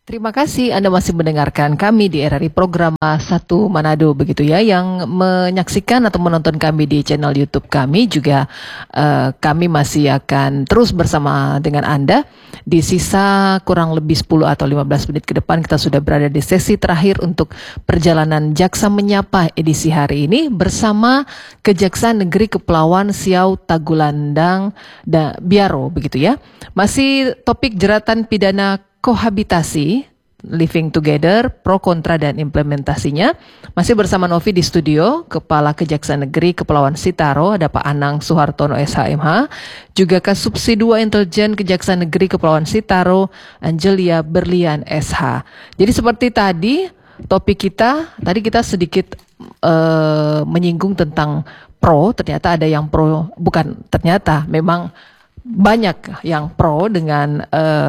Terima kasih Anda masih mendengarkan kami di RRI Program 1 Manado begitu ya, yang menyaksikan atau menonton kami di channel YouTube kami juga kami masih akan terus bersama dengan Anda. Di sisa kurang lebih 10 atau 15 menit ke depan kita sudah berada di sesi terakhir untuk perjalanan Jaksa Menyapa edisi hari ini bersama Kejaksaan Negeri Kepulauan Siau Tagulandang dan Biaro begitu ya. Masih topik jeratan pidana kohabitasi, living together, pro kontra dan implementasinya. Masih bersama Novi di studio, Kepala Kejaksaan Negeri Kepulauan Sitaro, ada Pak Anang Suhartono SHMH, juga Kasubsi 2 Intelijen Kejaksaan Negeri Kepulauan Sitaro, Angelia Berlian SH. Jadi seperti tadi, topik kita, tadi kita sedikit menyinggung tentang pro, ternyata ada yang pro, bukan ternyata, memang banyak yang pro dengan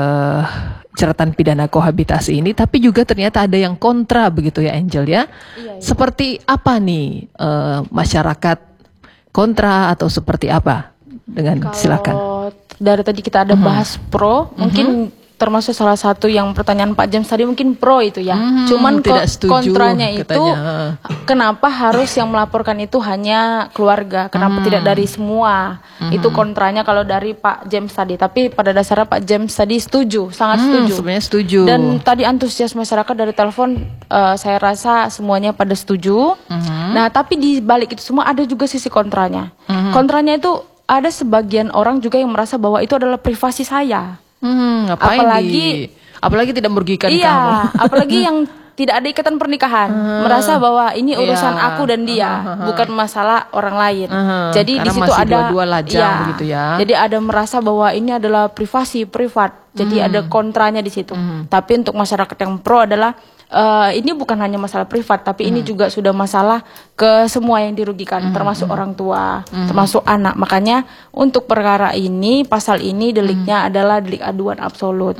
jeratan pidana kohabitasi ini, tapi juga ternyata ada yang kontra begitu ya Angel ya. Iya. Seperti apa nih masyarakat kontra atau seperti apa? Dengan silakan. Dari tadi kita ada bahas pro, mungkin termasuk salah satu yang pertanyaan Pak James tadi mungkin pro itu ya. Cuman tidak setuju, kontranya itu katanya. Kenapa harus yang melaporkan itu hanya keluarga? Kenapa tidak dari semua? Itu kontranya kalau dari Pak James tadi. Tapi pada dasarnya Pak James tadi setuju, sangat setuju. Sebenarnya setuju. Dan tadi antusias masyarakat dari telepon saya rasa semuanya pada setuju. Nah, tapi di balik itu semua ada juga sisi kontranya. Kontranya itu ada sebagian orang juga yang merasa bahwa itu adalah privasi saya. Ngapain apalagi tidak merugikan kamu. Iya, apalagi yang tidak ada ikatan pernikahan, merasa bahwa ini urusan aku dan dia, bukan masalah orang lain. Jadi di situ ada dua lajang begitu ya. Jadi ada merasa bahwa ini adalah privasi, privat. Jadi ada kontranya di situ. Tapi untuk masyarakat yang pro adalah ini bukan hanya masalah privat, tapi ini juga sudah masalah ke semua yang dirugikan, termasuk orang tua, termasuk anak. Makanya untuk perkara ini, pasal ini deliknya adalah delik aduan absolut.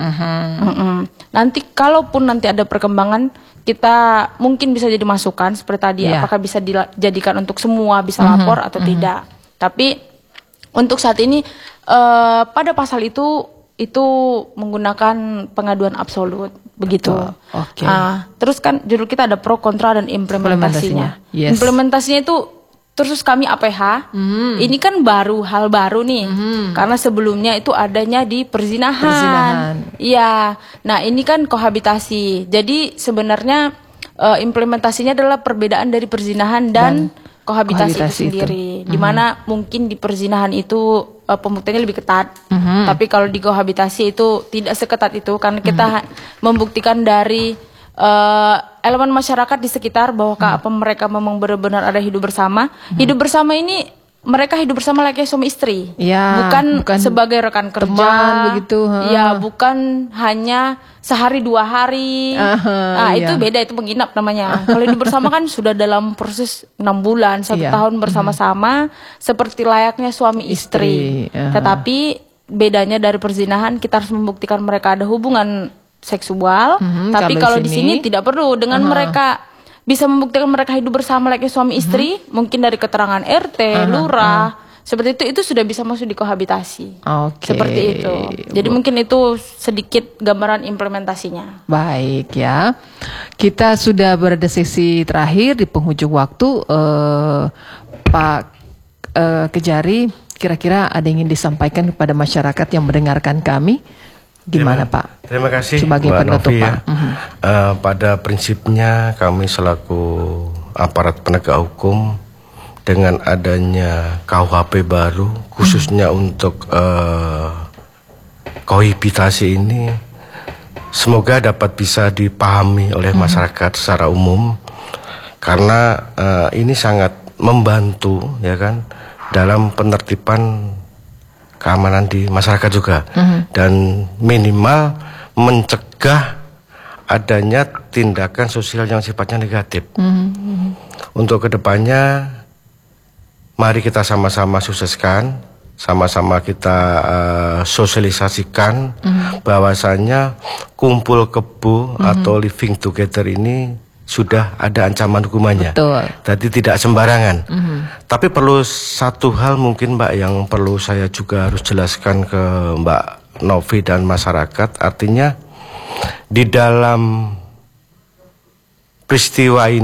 Nanti kalaupun nanti ada perkembangan, kita mungkin bisa jadi masukan seperti tadi, apakah bisa dijadikan untuk semua bisa lapor atau tidak. Tapi untuk saat ini pada pasal itu menggunakan pengaduan absolut begitu. Oke. Terus kan judul kita ada pro kontra dan implementasinya. Yes. Implementasinya itu terus kami APH. Ini kan hal baru nih. Karena sebelumnya itu adanya di perzinahan. Iya. Nah, ini kan kohabitasi. Jadi sebenarnya implementasinya adalah perbedaan dari perzinahan dan kohabitasi itu sendiri. Dimana mungkin di perzinahan itu pembuktiannya lebih ketat, tapi kalau di kohabitasi itu tidak seketat itu karena kita membuktikan dari elemen masyarakat di sekitar bahwa mereka memang benar-benar ada hidup bersama. Hidup bersama ini mereka hidup bersama layaknya suami istri, bukan sebagai rekan kerja, teman begitu. Ya, bukan hanya sehari 2 hari. Itu beda, itu menginap namanya. Kalau hidup bersama kan sudah dalam proses 6 bulan, 1 tahun bersama-sama, seperti layaknya suami istri. Tetapi bedanya dari perzinahan, kita harus membuktikan mereka ada hubungan seksual. Tapi kalau di sini tidak perlu. Dengan mereka bisa membuktikan mereka hidup bersama layaknya suami istri, mungkin dari keterangan RT, lurah, seperti itu sudah bisa masuk di kohabitasi. Seperti itu. Jadi mungkin itu sedikit gambaran implementasinya. Baik ya. Kita sudah berada sesi terakhir di penghujung waktu. Pak Kejari, kira-kira ada yang ingin disampaikan kepada masyarakat yang mendengarkan kami? Gimana Pak? Terima kasih sebagai Mbak penutup, Novi Pak. Pada prinsipnya kami selaku aparat penegak hukum dengan adanya KUHP baru khususnya untuk kohabitasi ini semoga dapat bisa dipahami oleh masyarakat secara umum karena ini sangat membantu ya kan dalam penertiban keamanan di masyarakat juga dan minimal mencegah adanya tindakan sosial yang sifatnya negatif. Untuk kedepannya mari kita sama-sama sukseskan, sama-sama kita sosialisasikan bahwasanya kumpul kebo atau living together ini sudah ada ancaman hukumannya. Jadi tidak sembarangan. Tapi perlu satu hal mungkin Mbak yang perlu saya juga harus jelaskan ke Mbak Novi dan masyarakat. Artinya di dalam peristiwa ini